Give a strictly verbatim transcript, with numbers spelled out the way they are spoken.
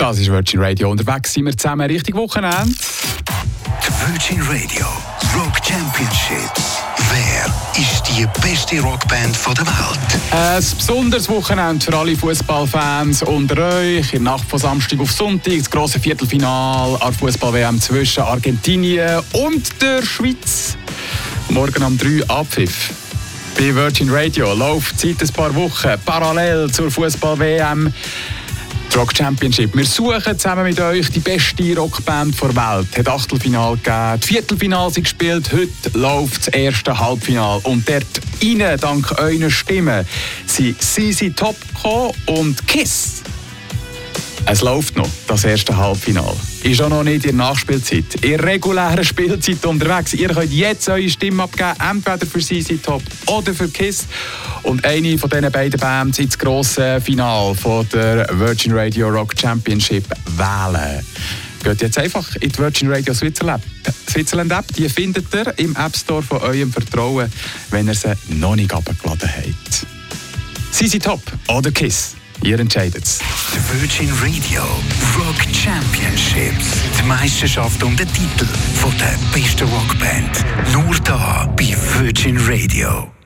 Das ist Virgin Radio. Unterwegs sind wir zusammen Richtung Wochenende. Die Virgin Radio Rock Championships. Wer ist die beste Rockband der Welt? Ein besonderes Wochenende für alle Fußballfans unter euch. In der Nacht von Samstag auf Sonntag das grosse Viertelfinale an Fußball-W M zwischen Argentinien und der Schweiz. Morgen um drei Abpfiff. Bei Virgin Radio läuft seit ein paar Wochen parallel zur Fußball-W M die Rock Championship. Wir suchen zusammen mit euch die beste Rockband der Welt. Es hat Achtelfinale gegeben, die Viertelfinale sind gespielt, heute läuft das erste Halbfinale. Und dort rein, dank euren Stimmen, sind Z Z Top gekommen und Kiss. Es läuft noch, das erste Halbfinale. Ist auch noch nicht in der Nachspielzeit. In der regulären Spielzeit unterwegs. Ihr könnt jetzt eure Stimme abgeben, entweder für Z Z Top oder für Kiss. Und eine von diesen beiden Bands ins grosse Finale von der Virgin Radio Rock Championship wählen. Geht jetzt einfach in die Virgin Radio Switzerland, Switzerland App. Die findet ihr im App Store von eurem Vertrauen, wenn ihr sie noch nicht abgeladen habt. Z Z Top oder Kiss? Ihr entscheidet es. Die Virgin Radio Rock Championships. Die Meisterschaft um den Titel von der besten Rockband. Nur da bei Virgin Radio.